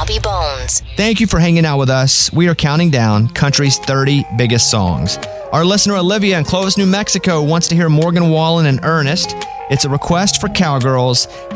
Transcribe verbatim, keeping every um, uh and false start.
Bobby Bones. Thank you for hanging out with us. We are counting down country's thirty biggest songs. Our listener Olivia in Clovis, New Mexico wants to hear Morgan Wallen and Ernest. It's a request for Cowgirls.